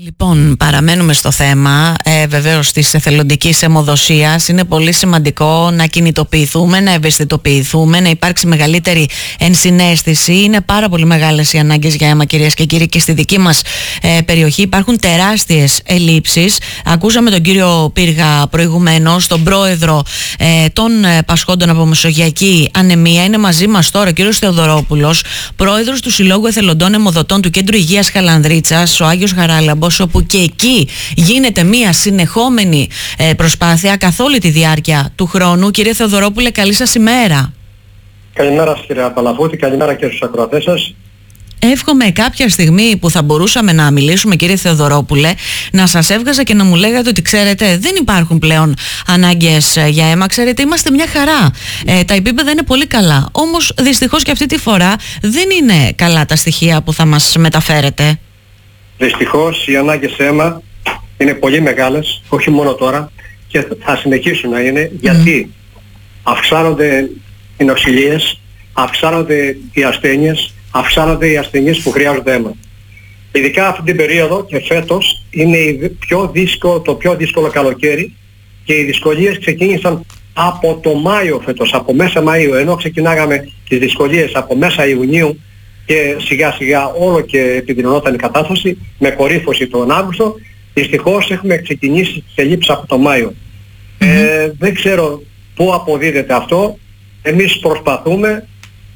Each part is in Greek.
Λοιπόν, παραμένουμε στο θέμα βεβαίως της εθελοντικής αιμοδοσίας. Είναι πολύ σημαντικό να κινητοποιηθούμε, να ευαισθητοποιηθούμε, να υπάρξει μεγαλύτερη ενσυναίσθηση. Είναι πάρα πολύ μεγάλες οι ανάγκες για αίμα, κυρίες και κύριοι, και στη δική μας περιοχή υπάρχουν τεράστιες ελλείψεις. Ακούσαμε τον κύριο Πύργα προηγουμένως, τον πρόεδρο των πασχόντων από μεσογειακή ανεμία. Είναι μαζί μας τώρα ο κύριος Θεοδωρόπουλος, πρόεδρος του Συλλόγου Εθελοντών Αιμοδοτών του Κέντρου Υγείας Χαλανδρίτσας, ο Άγιος Χαράλαμπος, όπου και εκεί γίνεται μια συνεχόμενη προσπάθεια καθ' όλη τη διάρκεια του χρόνου. Κύριε Θεοδωρόπουλε, καλή σας ημέρα. Καλημέρα σας κύριε Παλαφούτη, καλημέρα και στους ακροατές σας. Εύχομαι κάποια στιγμή που θα μπορούσαμε να μιλήσουμε, κύριε Θεοδωρόπουλε, να σας έβγαζα και να μου λέγατε ότι ξέρετε, δεν υπάρχουν πλέον ανάγκες για αίμα. Ξέρετε, είμαστε μια χαρά. Τα επίπεδα είναι πολύ καλά. Όμως δυστυχώς και αυτή τη φορά δεν είναι καλά τα στοιχεία που θα μας μεταφέρετε. Δυστυχώς οι ανάγκες σε αίμα είναι πολύ μεγάλες, όχι μόνο τώρα, και θα συνεχίσουν να είναι, γιατί αυξάνονται οι νοσηλίες, αυξάνονται οι ασθένειες, αυξάνονται οι ασθενείς που χρειάζονται αίμα. Ειδικά αυτή την περίοδο και φέτος είναι το πιο δύσκολο καλοκαίρι και οι δυσκολίες ξεκίνησαν από το Μάιο φέτος, από μέσα Μαΐου, ενώ ξεκινάγαμε τις δυσκολίες από μέσα Ιουνίου και σιγά σιγά όλο και επιδεινωνόταν η κατάσταση με κορύφωση τον Αύγουστο. Δυστυχώς έχουμε ξεκινήσει τις ελλείψεις από το Μάιο. Δεν ξέρω πού αποδίδεται αυτό. Εμείς προσπαθούμε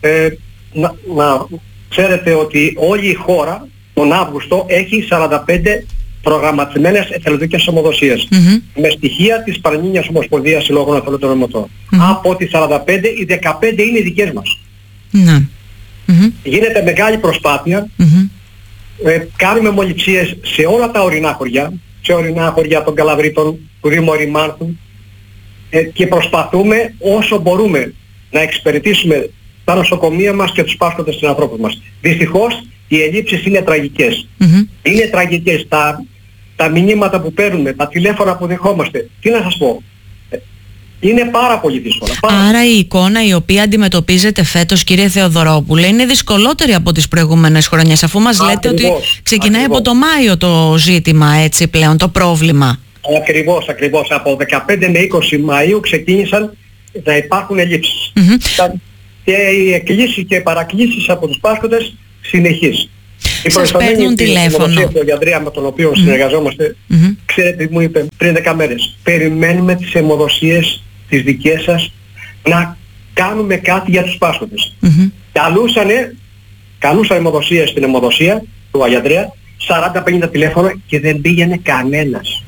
να ξέρετε ότι όλη η χώρα τον Αύγουστο έχει 45 προγραμματισμένες εθελοντικές αιμοδοσίες. Με στοιχεία της Πανελλήνιας Ομοσπονδίας Συλλόγων Εθελοντών Αιμοδοτών. Από τις 45 οι 15 είναι οι δικές μας. Γίνεται μεγάλη προσπάθεια. Κάνουμε μολυψίες σε όλα τα ορεινά χωριά, σε ορεινά χωριά των Καλαβρίτων, του Δήμου Οριμάνθου, και προσπαθούμε όσο μπορούμε να εξυπηρετήσουμε τα νοσοκομεία μας και τους πάσχοντες των ανθρώπων μας. Δυστυχώς οι ελλείψεις είναι τραγικές. Είναι τραγικές. Τα μηνύματα που παίρνουμε, τα τηλέφωνα που δεχόμαστε, τι να σας πω, είναι πάρα πολύ δύσκολα. Άρα η εικόνα η οποία αντιμετωπίζετε φέτος, κύριε Θεοδωρόπουλε, είναι δυσκολότερη από τις προηγούμενες χρονιές, αφού μας λέτε ότι ξεκινάει από το Μάιο το ζήτημα, έτσι πλέον, το πρόβλημα. Ακριβώς. Από 15 με 20 Μαΐου ξεκίνησαν να υπάρχουν ελλείψεις. Και οι εκκλήσεις και παρακλήσεις από τους πάσχοντες συνεχείς. Σας παίρνουν τηλέφωνο. Ο Γιανδρία με τον οποίο συνεργαζόμαστε, ξέρετε, μου είπε πριν 10 μέρες, περιμένουμε τις αιμοδοσίες τις δικές σας να κάνουμε κάτι για τους πάσχοντες. Καλούσαν αιμοδοσίες στην αιμοδοσία του Αγιανδρία, 40-50 τηλέφωνα και δεν πήγαινε κανένας.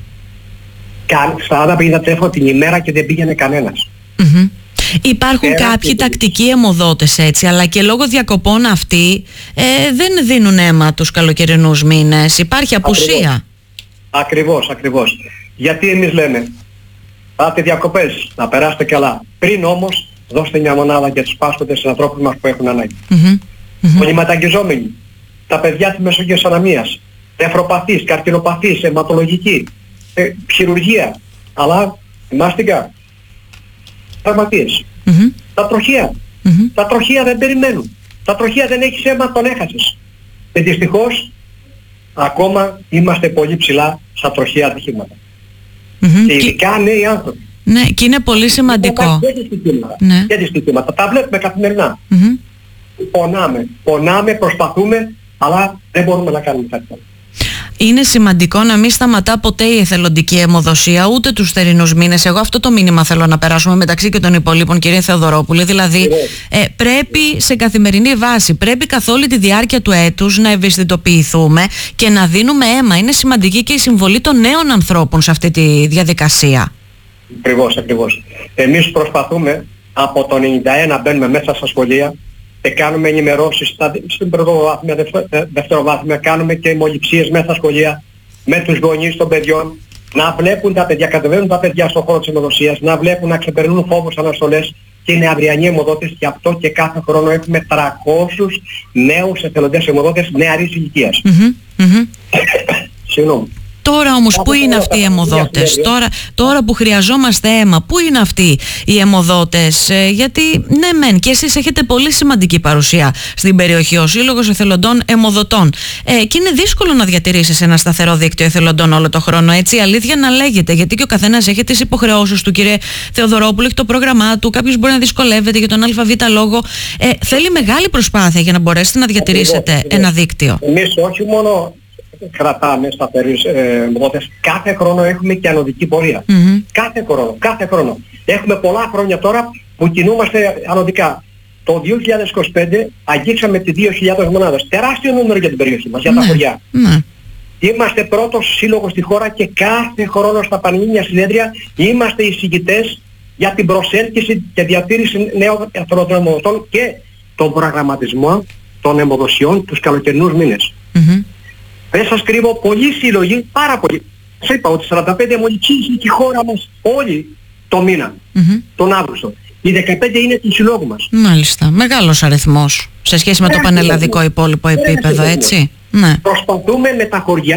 40-50 τηλέφωνα την ημέρα και δεν πήγαινε κανένας. Υπάρχουν κάποιοι τακτικοί αιμοδότες, έτσι, αλλά και λόγω διακοπών αυτοί δεν δίνουν αίμα τους καλοκαιρινούς μήνες. Υπάρχει απουσία. Ακριβώς. Γιατί εμείς λέμε, πάτε διακοπές, να περάσετε καλά. Πριν όμως δώστε μια μονάδα για τους πάσχοντες στους ανθρώπους μας που έχουν ανάγκη. Πολυματαγγιζόμενοι, τα παιδιά της Μεσογειακής Ανεμίας, νεφροπαθείς, καρκινοπαθείς, αιματολογικοί, χειρουργία, αλλά μάστιγκα, τραυματίες. Τα τροχεία. Τα τροχεία δεν περιμένουν. Τα τροχεία δεν έχεις αίμα, τον έχασες. Και δυστυχώς ακόμα είμαστε πολύ ψηλά στα τροχεία ατυχήματα. Και ειδικά νέοι άνθρωποι. Ναι, και είναι πολύ σημαντικό. Και δυστυχήματα. Τα βλέπουμε καθημερινά. Πονάμε, προσπαθούμε, αλλά δεν μπορούμε να κάνουμε κάτι. Είναι σημαντικό να μην σταματά ποτέ η εθελοντική αιμοδοσία, ούτε τους θερινούς μήνες. Εγώ αυτό το μήνυμα θέλω να περάσουμε μεταξύ και των υπολείπων, κύριε Θεοδωρόπουλε. Δηλαδή, πρέπει σε καθημερινή βάση, πρέπει καθ' όλη τη διάρκεια του έτους να ευαισθητοποιηθούμε και να δίνουμε αίμα. Είναι σημαντική και η συμβολή των νέων ανθρώπων σε αυτή τη διαδικασία. Ακριβώς. Εμείς προσπαθούμε από το 91 μπαίνουμε μέσα στα σχολεία και κάνουμε ενημερώσεις στην πρωτοβάθμια, δευτεροβάθμια, κάνουμε και μολυψίες μέσα στα σχολεία με τους γονείς των παιδιών, να βλέπουν τα παιδιά, κατεβαίνουν τα παιδιά στον χώρο της αιμοδοσίας, να βλέπουν να ξεπερνούν φόβους, αναστολές, και είναι αυριανοί αιμοδότες, και αυτό και κάθε χρόνο έχουμε 300 νέους εθελοντές αιμοδότες νεαρής ηλικίας. Συγγνώμη. Τώρα όμως πού είναι αυτοί οι αιμοδότες, τώρα που χρειαζόμαστε αίμα, πού είναι αυτοί οι αιμοδότες? Γιατί ναι μεν και εσείς έχετε πολύ σημαντική παρουσία στην περιοχή, ο Σύλλογος Εθελοντών Αιμοδοτών, και είναι δύσκολο να διατηρήσεις ένα σταθερό δίκτυο εθελοντών όλο το χρόνο, έτσι, αλήθεια να λέγεται, γιατί και ο καθένας έχει τις υποχρεώσεις του. Κύριε Θεοδωρόπουλε, έχει το πρόγραμμά του, κάποιος μπορεί να δυσκολεύεται για τον ΑΒ λόγο. Θέλει μεγάλη προσπάθεια για να μπορέσετε να διατηρήσετε ένα δίκτυο. Εμείς όχι μόνο κρατάμε σταθερούς αιμοδότες, κάθε χρόνο έχουμε και ανωδική πορεία. Κάθε χρόνο. Έχουμε πολλά χρόνια τώρα που κινούμαστε ανωδικά. Το 2025 αγγίξαμε τις 2.000 μονάδες. Τεράστιο νούμερο για την περιοχή μας, για τα χωριά. Είμαστε πρώτος σύλλογος στη χώρα και κάθε χρόνο στα πανελλήνια συνέδρια είμαστε εισηγητές για την προσέλκυση και διατήρηση νέων εθελοντών αιμοδοτών και τον προγραμματισμό των αιμοδοσιών τους καλοκαιρινούς μήνες. Δεν σας κρύβω, πολλοί σύλλογοι, πάρα πολλοί. Σας είπα ότι 45 αιμοδοσίες είναι η χώρα μας όλη το μήνα, τον Αύγουστο. Οι 15 είναι του συλλόγου μας. Μάλιστα. Μεγάλος αριθμός σε σχέση με το πανελλαδικό υπόλοιπο επίπεδο, έτσι. Ναι. Προσπαθούμε με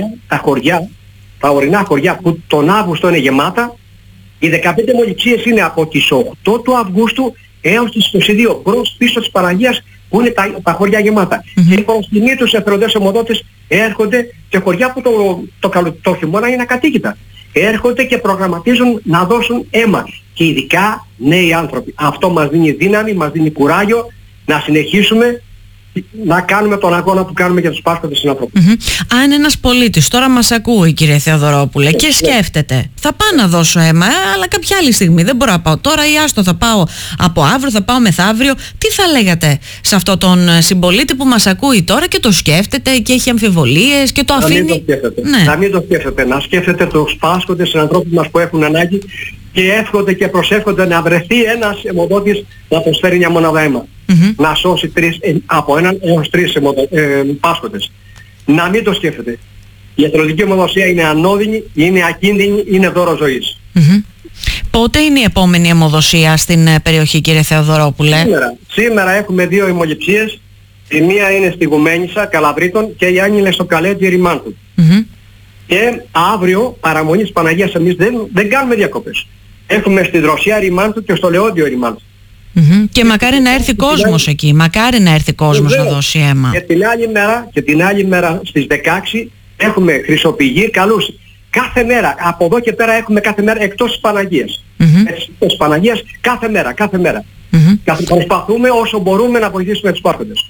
τα ορεινά χωριά που τον Αύγουστο είναι γεμάτα. Οι 15 αιμοδοσίες είναι από τις 8 του Αυγούστου έως τις 22 μπρος πίσω της Παναγίας, που είναι τα χωριά γεμάτα. Και προς τιμή τους εθελοντές αιμοδότες έρχονται σε χωριά που το χειμώνα είναι ακατοίκητα. Έρχονται και προγραμματίζουν να δώσουν αίμα. Και ειδικά νέοι άνθρωποι. Αυτό μας δίνει δύναμη, μας δίνει κουράγιο να συνεχίσουμε να κάνουμε τον αγώνα που κάνουμε για τους πάσχοντες συνανθρώπους. Αν ένας πολίτης τώρα μας ακούει, κύριε Θεοδωρόπουλε, και σκέφτεται, θα πάω να δώσω αίμα, αλλά κάποια άλλη στιγμή δεν μπορώ να πάω τώρα, ή άστο, θα πάω από αύριο, θα πάω μεθαύριο, τι θα λέγατε σε αυτόν τον συμπολίτη που μας ακούει τώρα και το σκέφτεται και έχει αμφιβολίες και το αφήνει? Να μην το σκέφτεται, να σκέφτεται τους πάσχοντες συνανθρώπους μας που έχουν ανάγκη και εύχονται και προσεύχονται να βρεθεί ένας αιμοδότης να προσφέρει μια μονάδα αίμα. Να σώσει από έναν έως 3 πάσχοντες. Να μην το σκέφτεται. Η εθελοντική αιμοδοσία είναι ανώδυνη, είναι ακίνδυνη, είναι δώρο ζωής. Πότε είναι η επόμενη αιμοδοσία στην περιοχή, κύριε Θεοδωρόπουλε? Σήμερα έχουμε 2 αιμοληψίες. Η μία είναι στη Γουμένισσα, Καλαβρίτων, και η άλλη είναι στο Καλέτζι, Ρημάντου. Και αύριο, παραμονή της Παναγίας, εμείς δεν κάνουμε διακοπές. Έχουμε στη Δροσιά Ρημάντου και στο Λεόντιο Ρημάντου. Και μακάρι να έρθει κόσμος εκεί, μακάρι να έρθει κόσμος να δώσει αίμα. Και την άλλη μέρα στις 16 έχουμε Χρυσοπηγή, καλούς. Κάθε μέρα, από εδώ και πέρα έχουμε κάθε μέρα εκτός της Παναγίας. Της Παναγίας κάθε μέρα. Προσπαθούμε όσο μπορούμε να βοηθήσουμε τους πάσχοντες.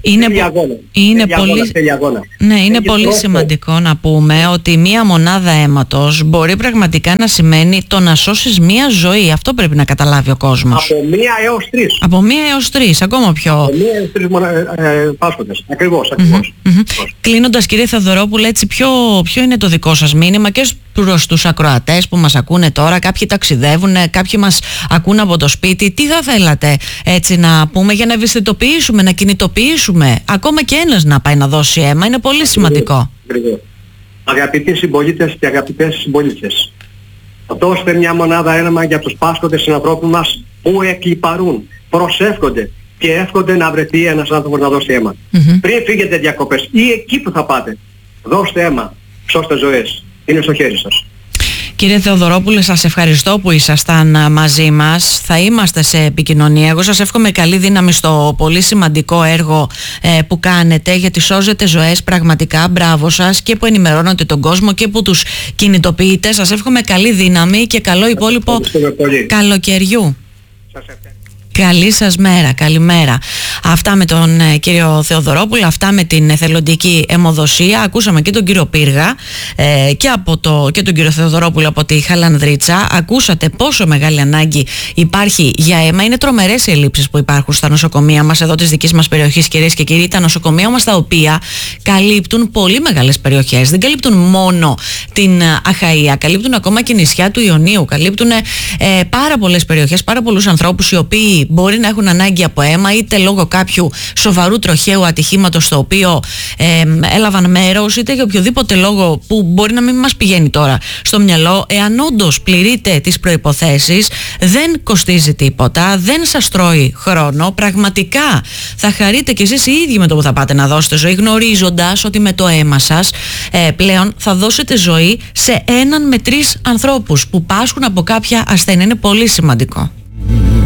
Είναι πολύ σημαντικό να πούμε ότι μία μονάδα αίματος μπορεί πραγματικά να σημαίνει το να σώσεις μία ζωή. Αυτό πρέπει να καταλάβει ο κόσμος. Από 1 έως 3. Από 1 έως 3, ακόμα πιο. Από 1 έως 3 πάσχοντες. Ακριβώς. Κλείνοντας, κύριε Θεοδωρόπουλε, έτσι ποιο είναι το δικό σας μήνυμα και προς τους ακροατές που μας ακούνε τώρα? Κάποιοι ταξιδεύουν, κάποιοι μας ακούν από το σπίτι. Τι θα θέλατε έτσι να πούμε για να ευαισθητοποιήσουμε, να κινητοποιήσουμε ακόμα και ένας να πάει να δώσει αίμα? Είναι πολύ σημαντικό. Αγαπητοί συμπολίτες και αγαπητές συμπολίτες, δώστε μια μονάδα αίμα για τους πάσχοντες συνανθρώπους μας που εκλιπαρούν, προσεύχονται και εύχονται να βρεθεί ένας άνθρωπος να δώσει αίμα. Πριν φύγετε διακοπές ή εκεί που θα πάτε, δώστε αίμα, σώστε ζωές. Είναι στο χέρι σας. Κύριε Θεοδωρόπουλε, σας ευχαριστώ που ήσασταν μαζί μας. Θα είμαστε σε επικοινωνία. Εγώ σας εύχομαι καλή δύναμη στο πολύ σημαντικό έργο που κάνετε, γιατί σώζετε ζωές πραγματικά. Μπράβο σας, και που ενημερώνετε τον κόσμο και που τους κινητοποιείτε. Σας εύχομαι καλή δύναμη και καλό υπόλοιπο καλοκαιριού. Καλή σας μέρα, καλημέρα. Αυτά με τον κύριο Θεοδωρόπουλο, αυτά με την εθελοντική αιμοδοσία. Ακούσαμε και τον κύριο Πύργα και τον κύριο Θεοδωρόπουλο από τη Χαλανδρίτσα. Ακούσατε πόσο μεγάλη ανάγκη υπάρχει για αίμα. Είναι τρομερές οι ελλείψεις που υπάρχουν στα νοσοκομεία μας εδώ της δικής μας περιοχής, κυρίες και κύριοι. Τα νοσοκομεία μας τα οποία καλύπτουν πολύ μεγάλες περιοχές. Δεν καλύπτουν μόνο την Αχαΐα, καλύπτουν ακόμα και νησιά του Ιωνίου. Καλύπτουν πάρα πολλές περιοχές, πάρα πολλούς ανθρώπους οι οποίοι άνθρωποι μπορεί να έχουν ανάγκη από αίμα, είτε λόγω κάποιου σοβαρού τροχαίου ατυχήματος στο οποίο έλαβαν μέρος, είτε για οποιοδήποτε λόγο που μπορεί να μην μας πηγαίνει τώρα στο μυαλό. Εάν όντως πληρείτε τις προϋποθέσεις, δεν κοστίζει τίποτα, δεν σας τρώει χρόνο, πραγματικά θα χαρείτε κι εσείς οι ίδιοι με το που θα πάτε να δώσετε ζωή, γνωρίζοντας ότι με το αίμα σας πλέον θα δώσετε ζωή σε 1 με 3 ανθρώπους που πάσχουν από κάποια ασθένεια. Είναι πολύ σημαντικό.